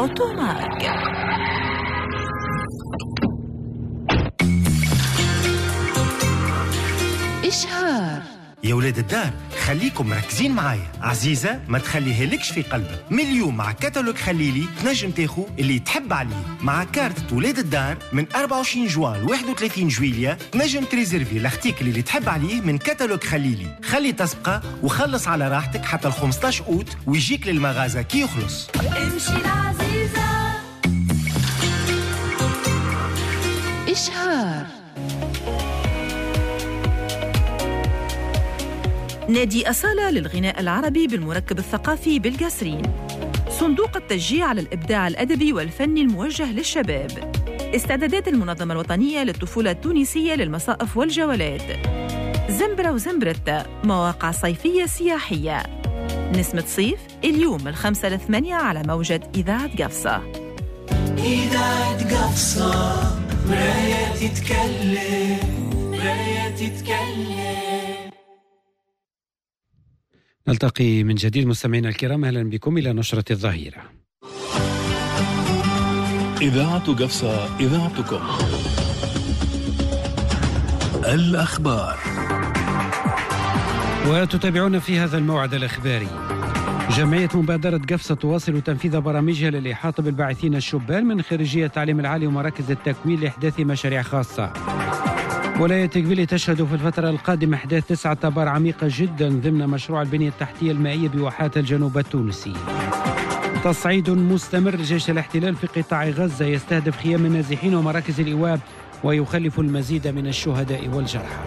أوتوماك. إشهار. يا ولاد الدار خليكم مركزين معايا. عزيزة ما تخليها لكش في قلبك. من اليوم مع كتالوج خليلي تنجم تاخو اللي تحب عليه. مع كارت ولاد الدار من 24 جوان ل 31 جويلية تنجم تريزيرفي لاختيك اللي تحب عليه من كتالوج خليلي. خلي تسبقه وخلص على راحتك حتى 15 أوت ويجيك للمغازة كي يخلص. امشي العزيزة. إشهار. نادي أصالة للغناء العربي بالمركب الثقافي بالقصرين. صندوق التشجيع على الإبداع الأدبي والفني الموجه للشباب. استعدادات المنظمة الوطنية للطفولة التونسية للمصائف والجولات. زنبرة وزنبرتة مواقع صيفية سياحية. نسمة صيف اليوم 5 ل 8 على موجة إذاعة قفصة. إذاعة قفصة مراية تتكلم، مراية تتكلم. نلتقي من جديد مستمعينا الكرام، أهلا بكم إلى نشرة الظهيرة. إذاعة قفصة إذاعتكم. الأخبار، وتتابعون في هذا الموعد الإخباري. جمعية مبادرة قفصة تواصل تنفيذ برامجها للإحاطة بالباعثين الشبان من خريجية التعليم العالي ومراكز التكوين لإحداث مشاريع خاصة. ولاية قبيلة تشهد في الفترة القادمة إحداث 9 آبار عميقة جدا ضمن مشروع البنية التحتية المائية بواحات الجنوب التونسي. تصعيد مستمر لجيش الاحتلال في قطاع غزة يستهدف خيام النازحين ومراكز الإيواء ويخلف المزيد من الشهداء والجرحى.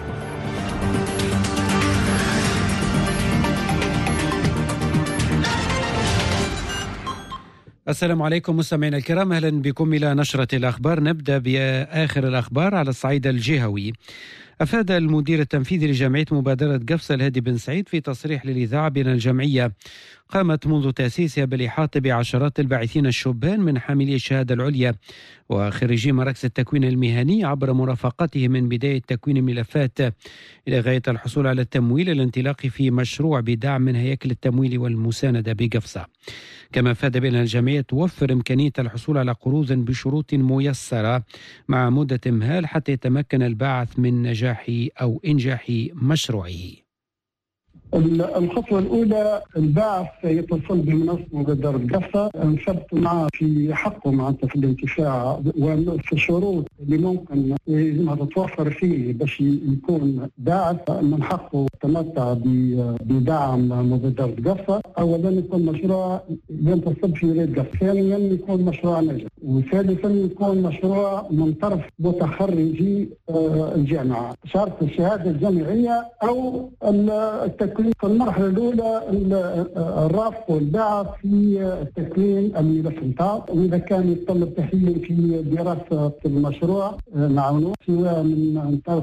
السلام عليكم مستمعينا الكرام، أهلا بكم إلى نشرة الأخبار. نبدأ بآخر الأخبار على الصعيد الجهوي. أفاد المدير التنفيذي لجمعية مبادرة قفصة الهادي بن سعيد في تصريح للإذاعة بأن الجمعية قامت منذ تأسيسها بالإحاطة بعشرات الباعثين الشبان من حاملي الشهادة العليا وخريجي مراكز التكوين المهني عبر مرافقتهم من بداية تكوين الملفات إلى غاية الحصول على التمويل الانطلاقي في مشروع بدعم من هياكل التمويل والمساندة بقفصة. كما أفاد بأن الجمعية توفر إمكانية الحصول على قروض بشروط ميسرة مع مدة إمهال حتى يتمكن الباعث من نجاح أو إنجاح مشروعه. الخطوة الأولى الباعث يتصل بمنصة مبادرة قفصة، نثبت معه في حقه معناتها في الانتفاع وفي الشروط اللي ممكن تتوفر فيه باش يكون باعث من حقه التمتع بدعم مبادرة قفصة. أولا يكون مشروع ينتصب في ولاية قفصة، ثانيا يكون مشروع ناجح، وثالثا يكون مشروع من طرف متخرجي الجامعة شرط الشهادة الجامعية أو التكوين. في المرحلة الأولى الرافق والباعث في التكوين الملف نتاعو، وإذا كان يتم التحليل في دراسة المشروع نعاونوه سواء من طرف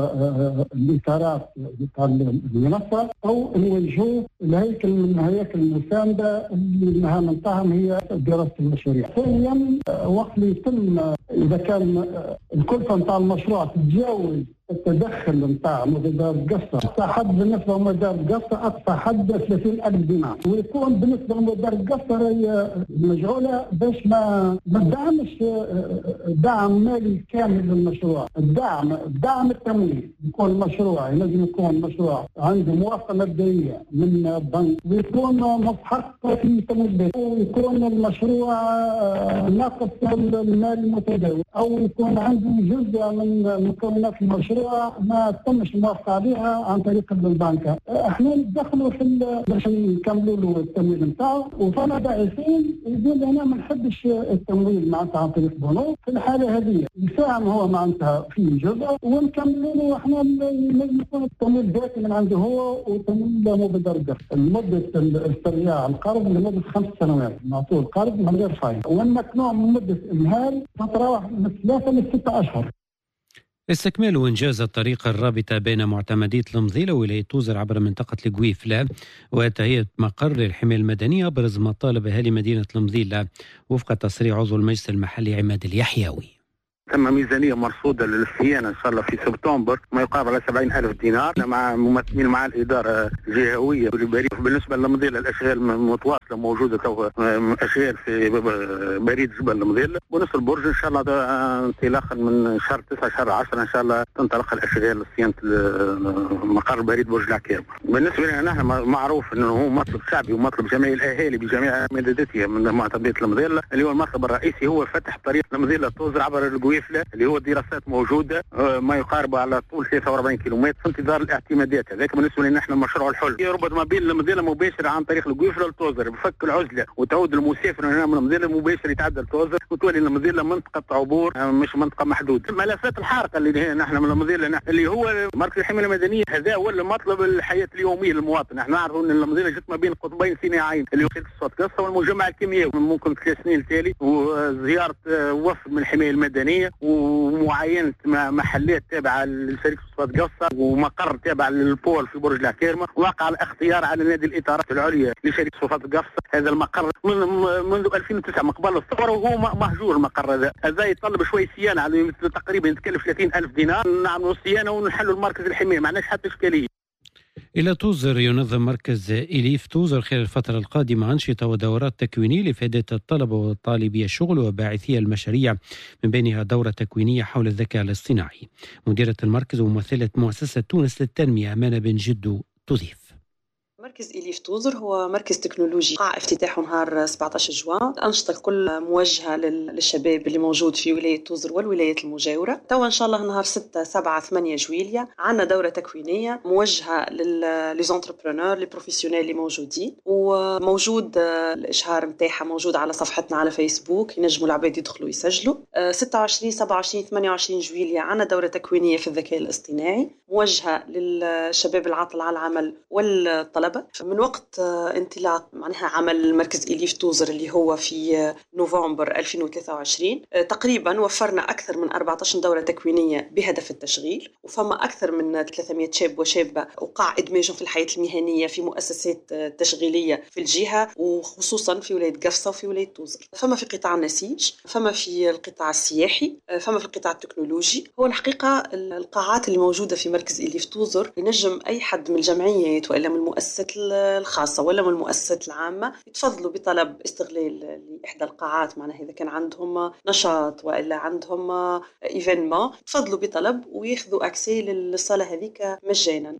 الإطارات تاع المنصة أو نوجهوه لهيكل من هياكل المساندة اللي المهام نتاعهم هي دراسة المشاريع. ثانيا وقت اللي يتم إذا كان الكلفة نتاع المشروع تتجاوز التدخل نتاع مبادرة قفصة، أقصى حد بالنسبة لمبادرة قفصة أقصى حد 30,000 دينار، ويكون بالنسبة لمبادرة قفصة هي مجعولة باش ما تدعمش دعم مالي كامل للمشروع. الدعم التمويل يكون مشروع ينجم يكون مشروع عنده موافقة مبدئية من البنك ويكون مستحق في تمويل، ويكون المشروع ناقص المال المتداول، أو يكون عنده جزء من مكونات المشروع ما تمش الموافقة عليها عن طريق البنك. احنا ندخلوا باش نكملوا له التمويل نتاعو، وفما باعثين يقول انا ما نحبش التمويل معناتها عن طريق بنوك. في الحالة هذه يساهم هو معناتها في جزء ونكملوا له احنا لازم يكون التمويل ذاتي من عنده هو وتمويل مبادرة قفصة. مدة استرجاع القرض لمدة 5 سنوات، نعطوه القرض من غير فايدة، ونمكنوه من مدة إمهال تتراوح من 3 ل 6 أشهر. استكمال وإنجاز الطريق الرابطة بين معتمدية المضيلة وولاية توزر عبر منطقة القويفلة وتهيئة مقر للحماية المدنية أبرز مطالب أهالي مدينة المضيلة وفق تصريح عضو المجلس المحلي عماد اليحيوي. ثم ميزانية مرصودة للصيانة إن شاء الله في سبتمبر ما يقارب على 70,000 دينار مع ممثلين مع الإدارة الجهوية بالنسبة للمضيلة. الأشغال متواصلة موجودة أشغال في بريد جبل المضيلة ونص البرج إن شاء الله انطلاقا من شهر 9 شهر 10 إن شاء الله تنطلق الأشغال لصيانة مقر بريد برج العكاب. بالنسبة لنا نحن معروف أنه هو مطلب شعبي ومطلب جميع الأهالي بجميع مدداتها من معتمدية المضيلة، اللي هو المطلب الرئيسي هو فتح طريق المضيلة توزر عبر القويفلة اللي هو دراسات موجودة ما يقارب على طول 43 كيلومتر في انتظار الاعتمادات. هذاك بالنسبة لنا نحن مشروع الحل يربط ما بين المضيلة مباشرة عن طريق القويفلة لتوزر بفك العزلة وتعود المسافر هنا من المضيلة مباشر يتعدى لتوزر وتولي المضيلة منطقة عبور مش منطقة محدودة. ملفات الحارقة اللي نحن من المضيلة اللي هو مركز الحماية المدنية هذا هو المطلب الحياة اليومية للمواطن. نحن نعرف ان المضيلة جت ما بين قطبين صناعيين اللي هو شركة صوت قصة والمجمع الكيميائي ممكن 3 سنين التالي وزيارة وفد من الحماية المدنية ومعاينة محلات تابعة لشركة صوت قصة ومقر تابع للبول في برج العكيرمة. وقع الاختيار على نادي الإطارات العليا لشركة صوت قصة هذا المقر منذ 2009 من قبل الثورة وهو مهجور المقر هذا يطلب شوي صيانة يعني تقريبا يتكلف 30,000 دينار نعملوا الصيانة ونحلوا المركز الحماية معناش حتى إشكالية. إلى توزر ينظم مركز إليف توزر خلال الفترة القادمة أنشطة ودورات تكوينية لفائدة الطلبة وطالبي الشغل وباعثي المشاريع من بينها دورة تكوينية حول الذكاء الاصطناعي. مديرة المركز وممثلة مؤسسة تونس للتنمية أمانة بن جدو تضيف. مركز إليف توزر هو مركز تكنولوجي قاع افتتاحه نهار 17 جوان. الأنشطة الكل موجهة للشباب اللي موجود في ولاية توزر والولايات المجاورة. توا إن شاء الله نهار 6 7 8 جويلية عنا دورة تكوينية موجهة للزونتربرونور للبروفيسيونيل اللي موجودين وموجود الإشهار متاعها موجود على صفحتنا على فيسبوك ينجموا العباد يدخلوا يسجلوا. 26 27 28 جويلية عنا دورة تكوينية في الذكاء الاصطناعي موجهة للشباب العاطل على العمل والطلبة. من وقت انطلاق معناها عمل مركز إليف توزر اللي هو في نوفمبر 2023 تقريبا وفرنا أكثر من 14 دورة تكوينية بهدف التشغيل وفما أكثر من 300 شاب وشابة وقع إدماجهم في الحياة المهنية في مؤسسات تشغيلية في الجهة وخصوصا في ولاية قفصة وفي ولاية توزر. فما في قطاع النسيج، فما في القطاع السياحي، فما في القطاع التكنولوجي. هو الحقيقة القاعات اللي موجودة في مركز إليف توزر ينجم أي حد من الجمعيات وإلا من المؤسسات الخاصة ولا من المؤسسات العامة يتفضلوا بطلب استغلال لإحدى القاعات معناها إذا كان عندهم نشاط وإلا عندهم إيفينمون يتفضلوا بطلب وياخذوا أكسي للصالة هذيك مجانا.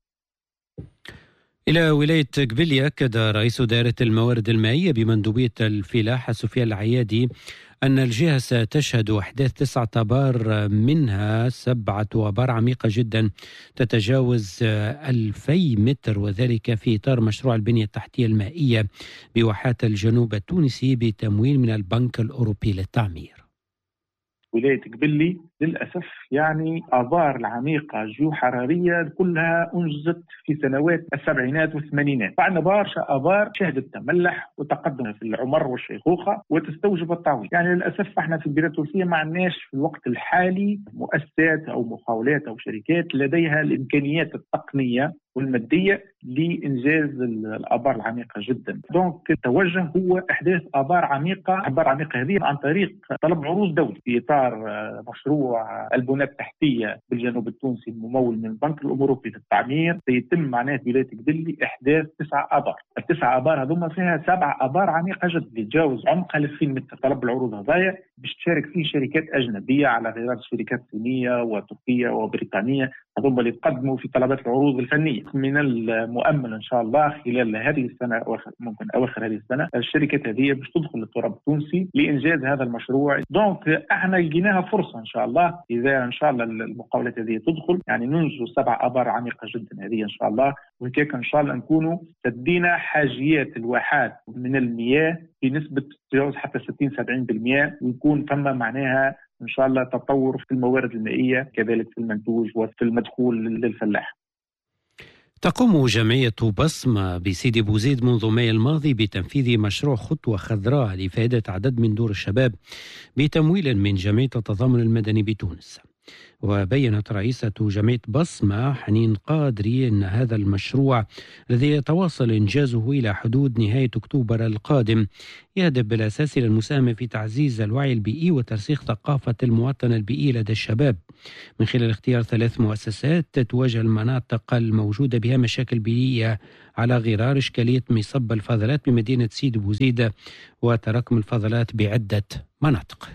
إلى ولاية قبلية أكد رئيس دائرة الموارد المائية بمندوبية الفلاحة سفيان العيادي أن الجهة ستشهد أحداث 9 آبار منها 7 آبار عميقة جدا تتجاوز 2000 متر وذلك في إطار مشروع البنية التحتية المائية بواحات الجنوب التونسي بتمويل من البنك الأوروبي للتعمير. ولاية قبلي للأسف يعني آبار العميقة جيوحرارية كلها أنجزت في سنوات السبعينات والثمانينات. فعندنا برشا آبار شهدت تملح وتقدم في العمر والشيخوخة وتستوجب التعويض. يعني للأسف احنا في البلاد التونسية ما عندناش في الوقت الحالي مؤسسات أو محاولات أو شركات لديها الإمكانيات التقنية والمادية لإنجاز الآبار العميقة جدا. دونك التوجه هو إحداث آبار عميقة هذه عن طريق طلب عروض دولي في إطار مشروع البنى التحتية بالجنوب التونسي الممول من البنك الأوروبي للتعمير. سيتم معناه ولاية قبلي إحداث 9 آبار. ال9 آبار هذوما فيها 7 آبار عميقة جدا تتجاوز عمقها 2000 متر. طلب العروض هذايا باش تشارك فيه شركات أجنبية على غرار شركات صينية وتركية وبريطانية هذوما اللي تقدموا في طلبات العروض الفنية. من المؤمل إن شاء الله خلال هذه السنة ممكن أواخر هذه السنة الشركات هذه باش تدخل للتراب التونسي لإنجاز هذا المشروع. دونك احنا لقيناها فرصة إن شاء الله إذا إن شاء الله المقاولات هذه تدخل يعني ننجو 7 آبار عميقة جدا هذه إن شاء الله وهيك إن شاء الله نكونوا سدينا حاجيات الواحات من المياه بنسبة تجاوز حتى 60-70% ويكون ثم معناها إن شاء الله تطور في الموارد المائية كذلك في المنتوج وفي المدخول للفلاح. تقوم جمعية بصمة بسيدي بوزيد منذ مايو الماضي بتنفيذ مشروع خطوة خضراء لفائدة عدد من دور الشباب بتمويل من جمعية التضامن المدني بتونس. وبينت رئيسة جمعية بصمة حنين قادري أن هذا المشروع الذي يتواصل إنجازه إلى حدود نهاية أكتوبر القادم يهدف بالأساس إلى المساهمة في تعزيز الوعي البيئي وترسيخ ثقافة المواطن البيئي لدى الشباب من خلال اختيار 3 مؤسسات تواجه المناطق الموجودة بها مشاكل بيئية على غرار إشكالية مصب الفضلات بمدينة سيدي بوزيد وتراكم الفضلات بعدة مناطق.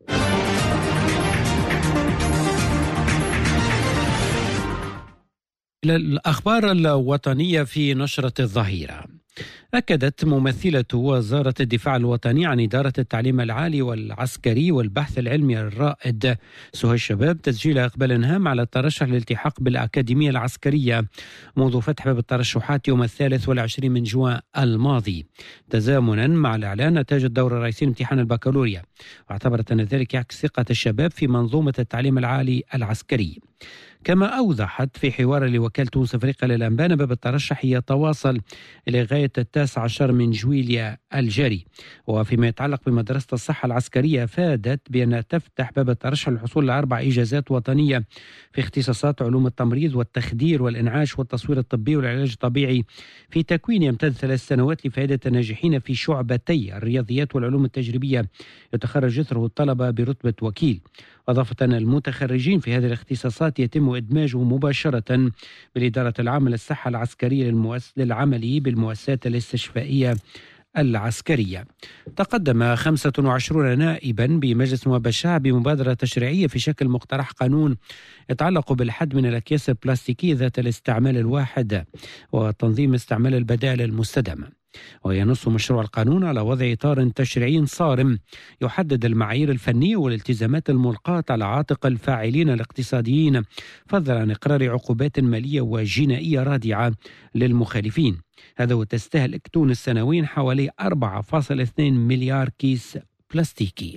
الأخبار الوطنية في نشرة الظهيرة. أكدت ممثلة وزارة الدفاع الوطني عن إدارة التعليم العالي والعسكري والبحث العلمي الرائد سهى الشباب تسجيل إقبال هام على الترشح للالتحاق بالأكاديمية العسكرية منذ فتح باب الترشحات يوم 23 من جوان الماضي تزامنا مع الإعلان نتائج الدورة الرئيسية لامتحان البكالوريا، واعتبرت أن ذلك يعكس ثقة الشباب في منظومة التعليم العالي العسكري. كما أوضحت في حوار لوكالة تونس أفريقيا للأنباء باب الترشح يتواصل إلى غاية 19 من جويليا الجاري. وفيما يتعلق بمدرسة الصحة العسكرية أفادت بأنها تفتح باب الترشح للحصول على 4 إجازات وطنية في اختصاصات علوم التمريض والتخدير والإنعاش والتصوير الطبي والعلاج الطبيعي في تكوين يمتد 3 سنوات لفائدة الناجحين في شعبتي الرياضيات والعلوم التجريبية يتخرج إثره الطلبة برتبة وكيل. أضافت أن المتخرجين في هذه الاختصاصات يتم إدماجه مباشرة بالإدارة العامة للصحة العسكرية للعمل بالمؤسسات الاستشفائية العسكرية. تقدم 25 نائبا بمجلس نواب الشعب بمبادرة تشريعية في شكل مقترح قانون يتعلق بالحد من الأكياس البلاستيكية ذات الاستعمال الواحد وتنظيم استعمال البدائل المستدامة. وينص مشروع القانون على وضع إطار تشريعي صارم يحدد المعايير الفنية والالتزامات الملقاة على عاتق الفاعلين الاقتصاديين، فضلا عن إقرار عقوبات مالية وجنائية رادعة للمخالفين. هذا وتستهلك تونس سنويا حوالي 4.2 مليار كيس بلاستيكي.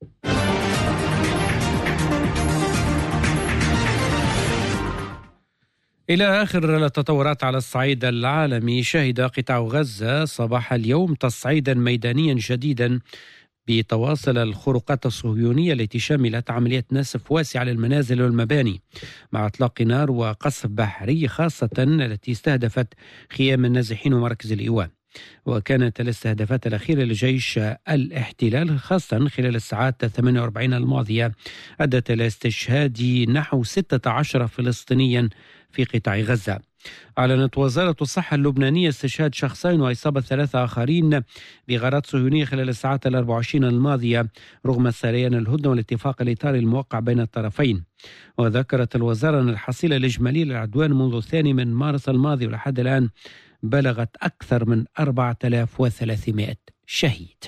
إلى آخر التطورات على الصعيد العالمي، شهد قطاع غزة صباح اليوم تصعيدا ميدانيا جديدا بتواصل الخروقات الصهيونية التي شملت عمليات نسف واسعة للمنازل والمباني مع إطلاق نار وقصف بحري، خاصة التي استهدفت خيام النازحين ومركز الإيواء. وكانت الاستهدافات الأخيرة لجيش الاحتلال خاصة خلال الساعات 48 الماضية أدت إلى استشهاد نحو 16 فلسطينيا في قطاع غزة. أعلنت وزارة الصحة اللبنانية استشهاد 2 شخصين وإصابة 3 آخرين بغارات صهيونية خلال الساعات 24 الماضية رغم سريان الهدنة والاتفاق الإطاري الموقع بين الطرفين. وذكرت الوزارة أن الحصيلة الإجمالية للعدوان منذ 2 من مارس الماضي ولحد الآن بلغت أكثر من 4300 شهيد.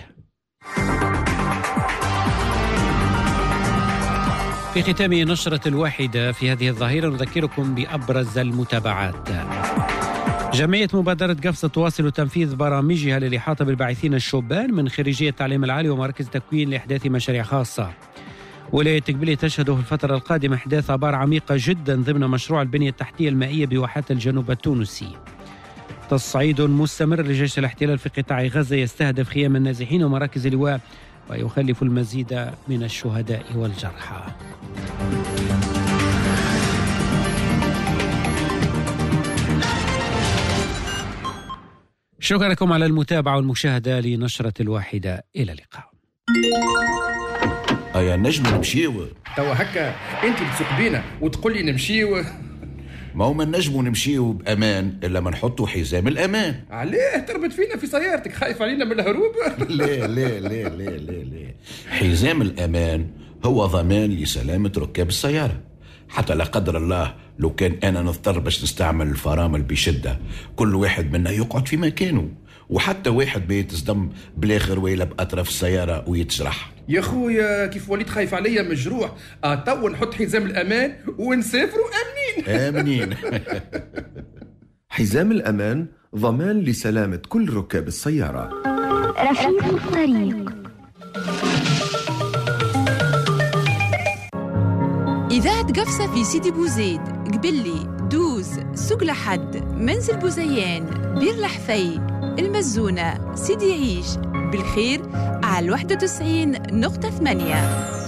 في ختام نشرة الواحدة في هذه الظهيرة نذكركم بأبرز المتابعات. جمعية مبادرة قفصة تواصل تنفيذ برامجها للإحاطة بالباحثين الشبان من خريجية التعليم العالي ومراكز تكوين لإحداث مشاريع خاصة. ولاية قبلي تشهد في الفترة القادمة إحداث آبار عميقة جدا ضمن مشروع البنية التحتية المائية بواحات الجنوب التونسي. تصعيد مستمر لجيش الاحتلال في قطاع غزة يستهدف خيام النازحين ومراكز اللواء ويخلف المزيد من الشهداء والجرحى. شكرا لكم على المتابعة والمشاهدة لنشرة الواحدة. إلى اللقاء. يا نجم نمشيو توا هكا انت بتسوق بينا وتقول لي نمشيو؟ ما هو ما نجمو نمشيو بأمان إلا ما نحطوا حزام الأمان. عليه تربط فينا في سيارتك؟ خايف علينا من الهروب؟ لا لا لا لا لا لا، حزام الأمان هو ضمان لسلامة ركاب السيارة. حتى لا قدر الله لو كان أنا نضطر باش نستعمل الفرامل بشدة، كل واحد منا يقعد في مكانه، وحتى واحد بيتصدم بالاخر ويلا بأطراف السيارة ويتجرح. يا خويا كيف وليد خايف عليا مجروح، تو نحط حزام الأمان ونسافروا آمنين. حزام الأمان ضمان لسلامة كل ركاب السيارة. رفيق الطريق. إذاعة قفصة في سيدي بوزيد، قبلي، دوز، سوق لحد، منزل بوزيان، بير لحفي، المزونة، سيدي عيش، بالخير على 91.8.